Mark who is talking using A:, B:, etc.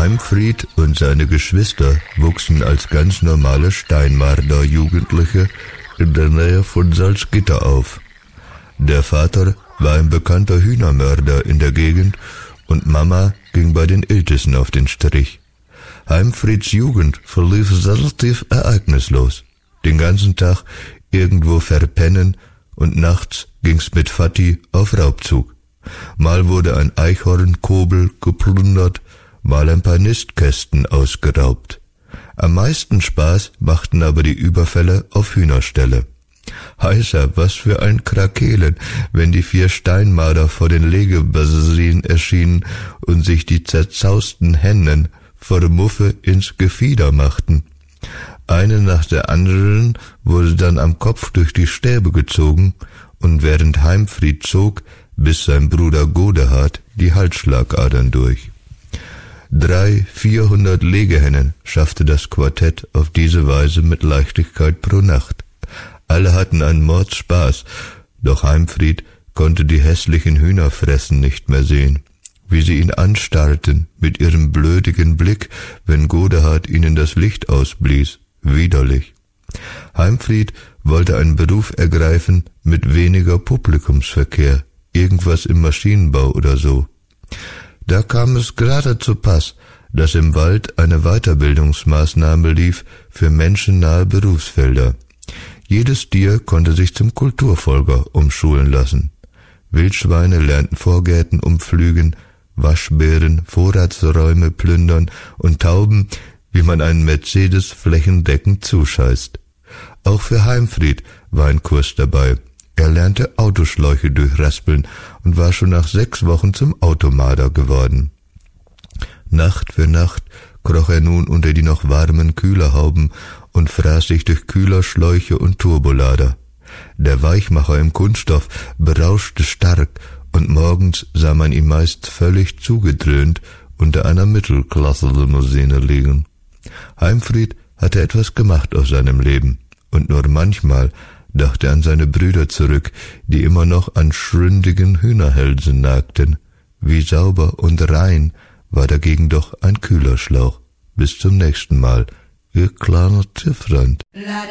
A: Heimfried und seine Geschwister wuchsen als ganz normale Steinmarder Jugendliche in der Nähe von Salzgitter auf. Der Vater war ein bekannter Hühnermörder in der Gegend und Mama ging bei den Iltissen auf den Strich. Heimfrieds Jugend verlief relativ ereignislos. Den ganzen Tag irgendwo verpennen und nachts ging's mit Vati auf Raubzug. Mal wurde ein Eichhornkobel geplündert, mal ein paar Nistkästen ausgeraubt. Am meisten Spaß machten aber die Überfälle auf Hühnerställe. Heißer, was für ein Krakelen, wenn die 4 Steinmarder vor den Legebassin erschienen und sich die zerzausten Hennen vor der Muffe ins Gefieder machten. Eine nach der anderen wurde dann am Kopf durch die Stäbe gezogen, und während Heimfried zog, biss sein Bruder Godehard die Halsschlagadern durch. 300-400 Legehennen schaffte das Quartett auf diese Weise mit Leichtigkeit pro Nacht. Alle hatten einen Mordspaß, doch Heimfried konnte die hässlichen Hühnerfressen nicht mehr sehen, wie sie ihn anstarrten mit ihrem blödigen Blick, wenn Godehard ihnen das Licht ausblies. Widerlich. Heimfried wollte einen Beruf ergreifen mit weniger Publikumsverkehr, irgendwas im Maschinenbau oder so. Da kam es gerade zu Pass, dass im Wald eine Weiterbildungsmaßnahme lief für menschennahe Berufsfelder. Jedes Tier konnte sich zum Kulturfolger umschulen lassen. Wildschweine lernten Vorgärten umpflügen, Waschbären Vorratsräume plündern und Tauben, wie man einen Mercedes flächendeckend zuscheißt. Auch für Heimfried war ein Kurs dabei. Er lernte Autoschläuche durchraspeln und war schon nach 6 Wochen zum Automarder geworden. Nacht für Nacht kroch er nun unter die noch warmen Kühlerhauben und fraß sich durch Kühlerschläuche und Turbolader. Der Weichmacher im Kunststoff berauschte stark, und morgens sah man ihn meist völlig zugedröhnt unter einer Mittelklasse-Limousine liegen. Heimfried hatte etwas gemacht aus seinem Leben, und nur manchmal dachte er an seine Brüder zurück, die immer noch an schründigen Hühnerhälsen nagten. Wie sauber und rein war dagegen doch ein Kühlerschlauch. Bis zum nächsten Mal, ihr kleiner Tiffrand.